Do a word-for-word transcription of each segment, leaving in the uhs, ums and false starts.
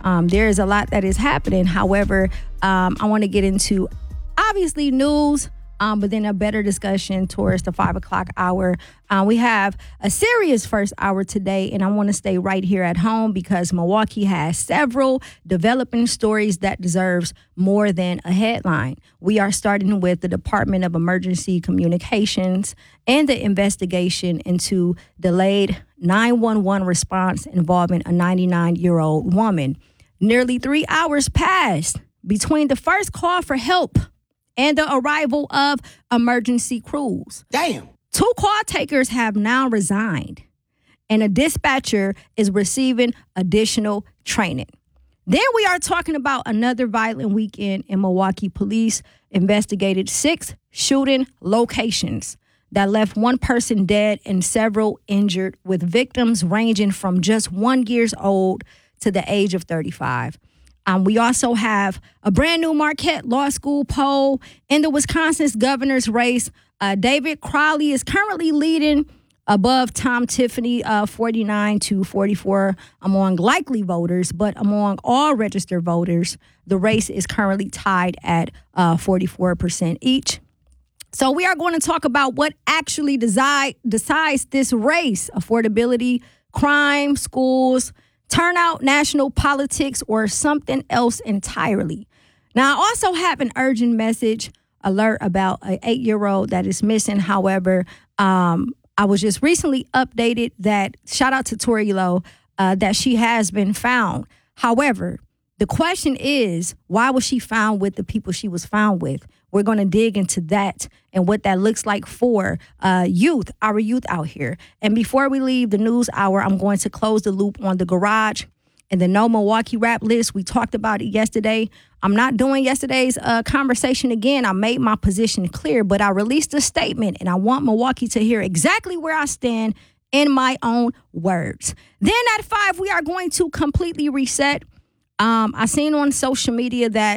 Um, there is a lot that is happening. However, um, I want to get into obviously news, um, but then a better discussion towards the five o'clock hour. Uh, we have a serious first hour today, and I want to stay right here at home because Milwaukee has several developing stories that deserves more than a headline. We are starting with the Department of Emergency Communications and the investigation into delayed nine one one response involving a ninety-nine-year-old woman. Nearly three hours passed between the first call for help and the arrival of emergency crews. Damn. Two call takers have now resigned, and a dispatcher is receiving additional training. Then we are talking about another violent weekend in Milwaukee. Police investigated six shooting locations that left one person dead and several injured, with victims ranging from just one years old to the age of thirty-five. Um, we also have a brand new Marquette Law School poll in the Wisconsin's governor's race. Uh, David Crowley is currently leading above Tom Tiffany, uh, forty-nine to forty-four among likely voters, but among all registered voters, the race is currently tied at uh, forty-four percent each. So we are going to talk about what actually decide, decides this race: affordability, crime, schools, turnout, national politics, or something else entirely. Now, I also have an urgent message alert about an eight-year-old that is missing. However, um, I was just recently updated that, shout out to Tori Lowe, uh, that she has been found. However, the question is, why was she found with the people she was found with? We're going to dig into that and what that looks like for uh, youth, our youth out here. And before we leave the news hour, I'm going to close the loop on the garage and the No Milwaukee Rap list. We talked about it yesterday. I'm not doing yesterday's uh, conversation again. I made my position clear, but I released a statement, and I want Milwaukee to hear exactly where I stand in my own words. Then at five, we are going to completely reset. Um, I seen on social media that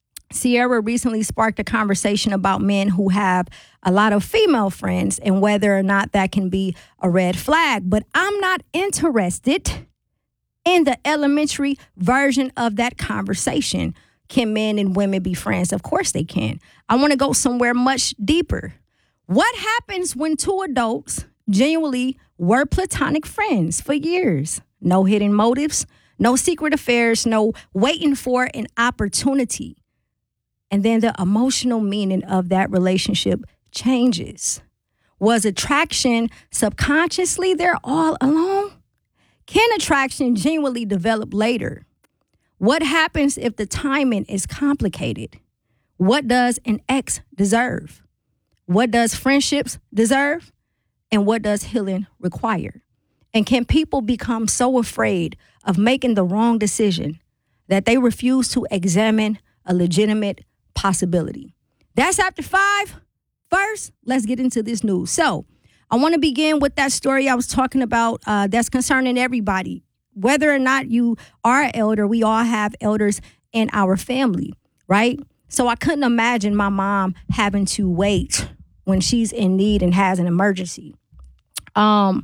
Sierra recently sparked a conversation about men who have a lot of female friends and whether or not that can be a red flag. But I'm not interested in the elementary version of that conversation. Can men and women be friends? Of course they can. I want to go somewhere much deeper. What happens when two adults genuinely were platonic friends for years? No hidden motives, no secret affairs, no waiting for an opportunity. And then the emotional meaning of that relationship changes. Was attraction subconsciously there all along? Can attraction genuinely develop later? What happens if the timing is complicated? What does an ex deserve? What does friendships deserve? And what does healing require? And can people become so afraid of making the wrong decision that they refuse to examine a legitimate possibility? That's after five. First, let's get into this news. So I want to begin with that story I was talking about uh, that's concerning everybody. Whether or not you are an elder, we all have elders in our family, right? So I couldn't imagine my mom having to wait when she's in need and has an emergency. Um,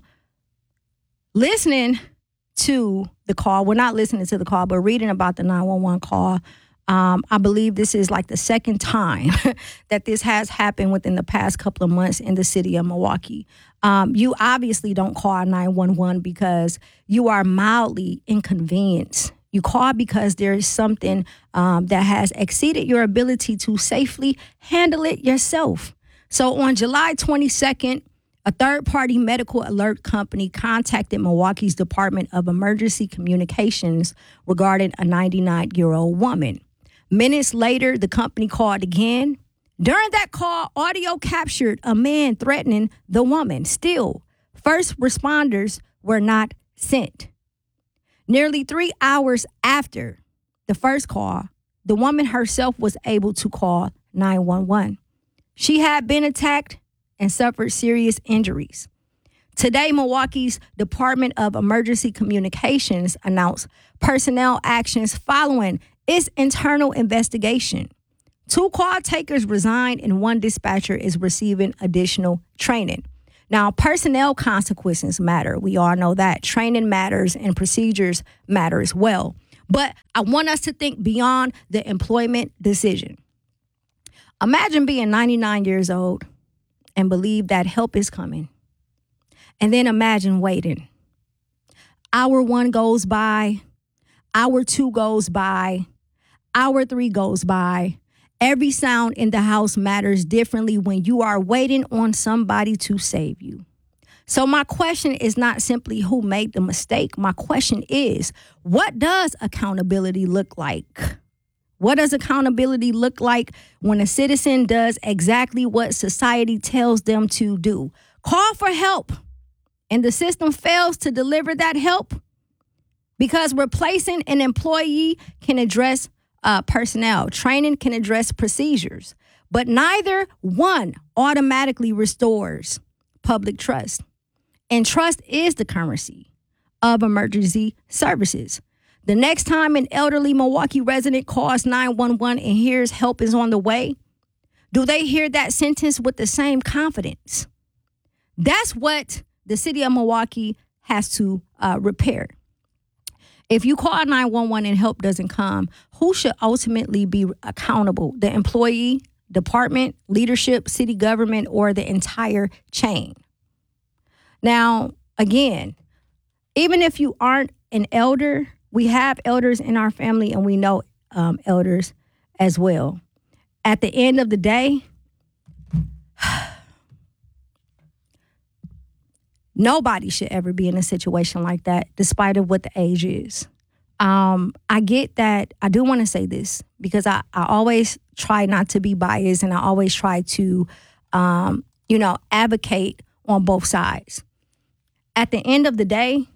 listening to the call, well, not listening to the call, but reading about the nine one one call, Um, I believe this is like the second time that this has happened within the past couple of months in the city of Milwaukee. Um, you obviously don't call nine one one because you are mildly inconvenienced. You call because there is something um, that has exceeded your ability to safely handle it yourself. So on July twenty-second, a third-party medical alert company contacted Milwaukee's Department of Emergency Communications regarding a ninety-nine-year-old woman. Minutes later, the company called again. During that call, audio captured a man threatening the woman. Still, first responders were not sent. Nearly three hours after the first call, the woman herself was able to call nine one one. She had been attacked and suffered serious injuries. Today, Milwaukee's Department of Emergency Communications announced personnel actions following its internal investigation. Two call takers resigned and one dispatcher is receiving additional training. Now, personnel consequences matter. We all know that. Training matters and procedures matter as well. But I want us to think beyond the employment decision. Imagine being ninety-nine years old and believe that help is coming. And then imagine waiting. Hour one goes by. Hour two goes by. Hour three goes by. Every sound in the house matters differently when you are waiting on somebody to save you. So my question is not simply who made the mistake. My question is, what does accountability look like? What does accountability look like when a citizen does exactly what society tells them to do? Call for help, and the system fails to deliver that help? Because replacing an employee can address uh, personnel, training can address procedures, but neither one automatically restores public trust. And trust is the currency of emergency services. The next time an elderly Milwaukee resident calls nine one one and hears help is on the way, do they hear that sentence with the same confidence? That's what the city of Milwaukee has to uh, repair. If you call nine one one and help doesn't come, who should ultimately be accountable? The employee, department, leadership, city government, or the entire chain? Now, again, even if you aren't an elder, we have elders in our family and we know um, elders as well. At the end of the day, nobody should ever be in a situation like that, despite of what the age is. Um, I get that. I do want to say this because I, I always try not to be biased and I always try to, um, you know, advocate on both sides. At the end of the day,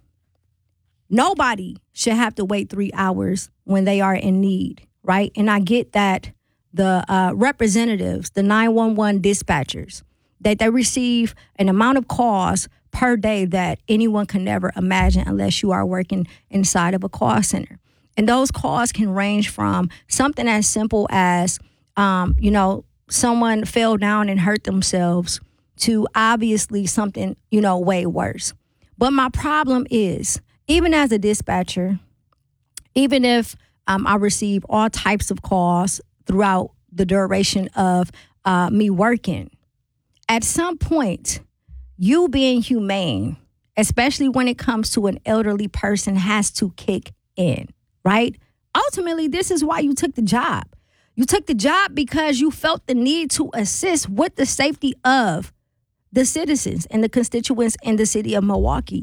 nobody should have to wait three hours when they are in need, right? And I get that the uh, representatives, the nine one one dispatchers, that they receive an amount of calls per day that anyone can never imagine unless you are working inside of a call center. And those calls can range from something as simple as, um, you know, someone fell down and hurt themselves to obviously something, you know, way worse. But my problem is, even as a dispatcher, even if um, I receive all types of calls throughout the duration of uh, me working, at some point, you being humane, especially when it comes to an elderly person, has to kick in, right? Ultimately, this is why you took the job. You took the job because you felt the need to assist with the safety of the citizens and the constituents in the city of Milwaukee.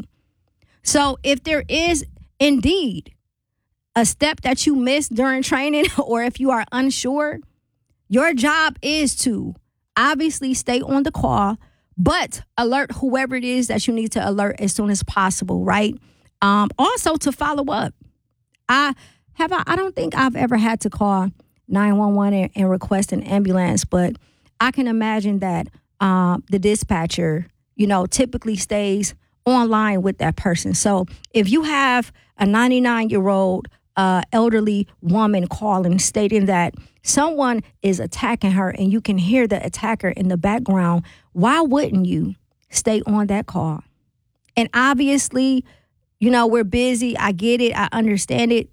So if there is indeed a step that you missed during training, or if you are unsure, your job is to obviously stay on the call, but alert whoever it is that you need to alert as soon as possible, right? Um, also to follow up. I have I, I don't think I've ever had to call nine one one and, and request an ambulance, but I can imagine that um, the dispatcher, you know, typically stays online with that person. So if you have a ninety-nine-year-old uh, elderly woman calling stating that someone is attacking her and you can hear the attacker in the background, why wouldn't you stay on that call? And obviously, you know, we're busy. I get it. I understand it.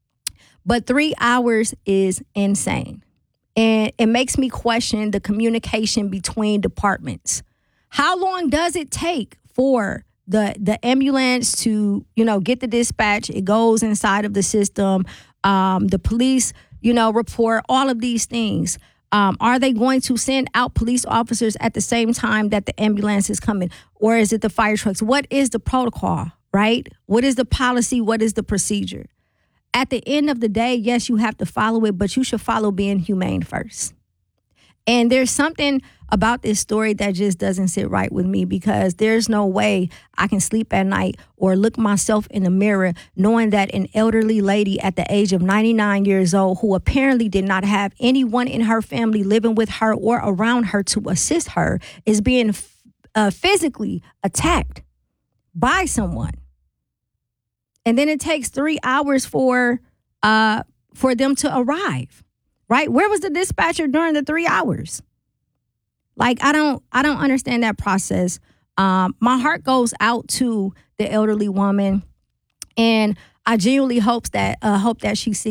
But three hours is insane. And it makes me question the communication between departments. How long does it take for the the ambulance to, you know, get the dispatch? It goes inside of the system. Um, the police, you know, report all of these things. Um, are they going to send out police officers at the same time that the ambulance is coming? Or is it the fire trucks? What is the protocol, right? What is the policy? What is the procedure? At the end of the day, yes, you have to follow it, but you should follow being humane first. And there's something about this story that just doesn't sit right with me, because there's no way I can sleep at night or look myself in the mirror knowing that an elderly lady at the age of ninety-nine years old, who apparently did not have anyone in her family living with her or around her to assist her, is being uh, physically attacked by someone. And then it takes three hours for uh, for them to arrive, right? Where was the dispatcher during the three hours? Like, I don't, I don't understand that process. Um, my heart goes out to the elderly woman, and I genuinely hopes that uh, hope that she sees